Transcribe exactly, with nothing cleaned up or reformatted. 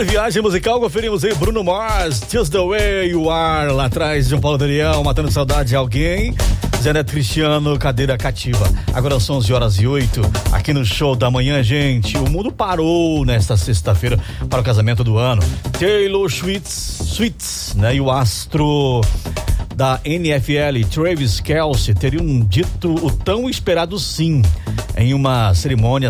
de viagem musical, conferimos aí Bruno Mars, Just the Way You Are, lá atrás, João Paulo Daniel, Matando Saudade de Alguém, Zé Neto Cristiano, Cadeira Cativa. Agora são onze horas e oito, aqui no Show da Manhã, gente. O mundo parou nesta sexta-feira para o casamento do ano. Taylor Swift, Swift, né? E o astro da N F L, Travis Kelce, teriam dito o tão esperado sim em uma cerimônia